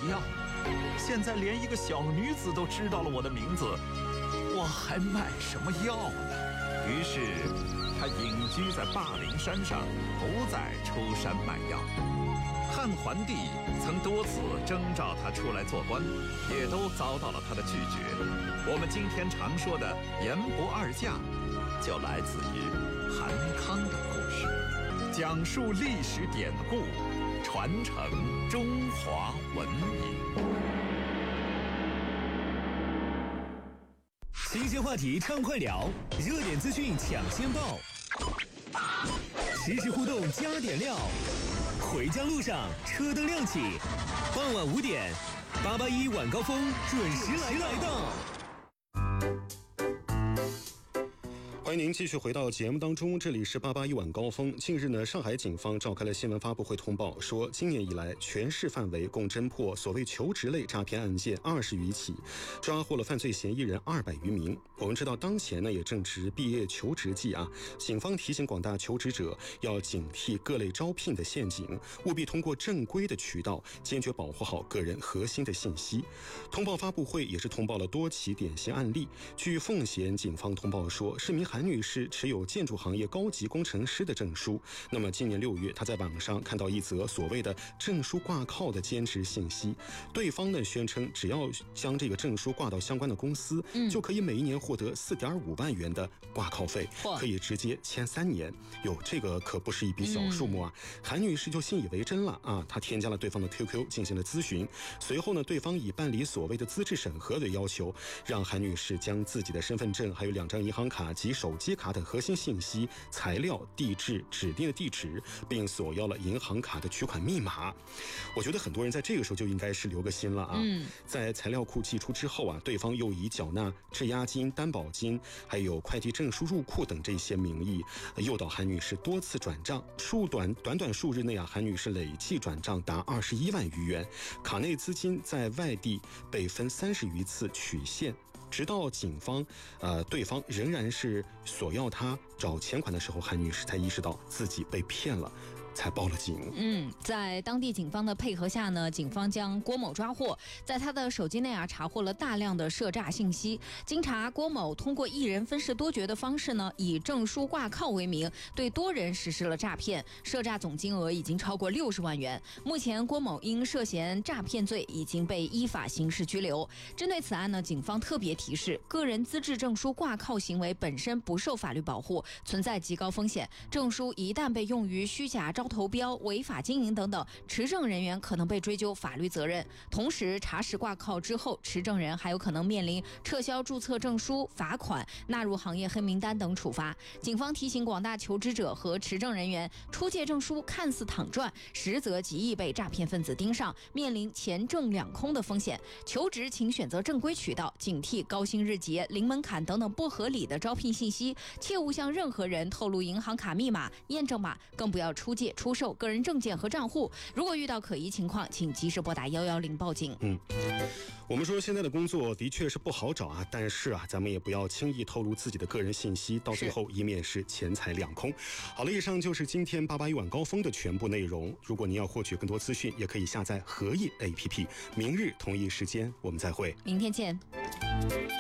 药。现在连一个小女子都知道了我的名字，我还卖什么药呢？于是他隐居在霸陵山上，不再出山卖药。汉桓帝曾多次征召他出来做官，也都遭到了他的拒绝。我们今天常说的言不二价，就来自于韩康的故事，讲述历史典故，传承中华文明。 新鲜话题畅快聊，热点资讯抢先报，实时互动加点料。回家路上车灯亮起，傍晚5点，881晚高峰准时来到。 欢迎您继续回到节目当中，这里是881晚高峰。近日呢，上海警方召开了新闻发布会，通报说，今年以来全市范围共侦破所谓求职类诈骗案件20余起，抓获了犯罪嫌疑人200余名。我们知道，当前呢也正值毕业求职季啊，警方提醒广大求职者要警惕各类招聘的陷阱，务必通过正规的渠道，坚决保护好个人核心的信息。通报发布会也是通报了多起典型案例。据奉贤警方通报说，市民韩女士持有建筑行业高级工程师的证书。那么今年6月，她在网上看到一则所谓的证书挂靠的兼职信息，对方呢宣称只要将这个证书挂到相关的公司，就可以每一年获得4.5万元的挂靠费，可以直接签3年。哟，这个可不是一笔小数目啊！韩女士就信以为真了啊，她添加了对方的 QQ 进行了咨询，随后呢，对方以办理所谓的资质审核为要求，让韩女士将自己的身份证、还有2张银行卡及手机卡等核心信息、材料、地址、指定的地址，并索要了银行卡的取款密码。我觉得很多人在这个时候就应该是留个心了啊！在材料库寄出之后啊，对方又以缴纳质押金、担保金，还有会计证书入库等这些名义，诱导韩女士多次转账。短短数日内啊，韩女士累计转账达21万余元，卡内资金在外地被分30余次取现。直到对方仍然是索要她找钱款的时候，韩女士才意识到自己被骗了，才报了警。 在当地警方的配合下呢，警方将郭某抓获，在他的手机内查获了大量的涉诈信息。经查，郭某通过一人分饰多角的方式呢，以证书挂靠为名，对多人实施了诈骗，涉诈总金额已经超过60万元。目前，郭某因涉嫌诈骗罪已经被依法刑事拘留。针对此案呢，警方特别提示，个人资质证书挂靠行为本身不受法律保护，存在极高风险。证书一旦被用于虚假招投标、违法经营等等，持证人员可能被追究法律责任。同时，查实挂靠之后，持证人还有可能面临撤销注册证书、罚款、纳入行业黑名单等处罚。警方提醒广大求职者和持证人员，出借证书看似躺赚，实则极易被诈骗分子盯上，面临钱挣两空的风险。求职请选择正规渠道，警惕高薪日结、零门槛等等不合理的招聘信息，切勿向任何人透露银行卡密码、验证码，更不要出借出售个人证件和账户。如果遇到可疑情况，请及时拨打110报警。 我们说现在的工作的确是不好找啊，但是啊，咱们也不要轻易透露自己的个人信息，到最后以免是钱财两空。好了，以上就是今天881晚高峰的全部内容。如果您要获取更多资讯，也可以下载合易 APP。明日同一时间我们再会， 明天见。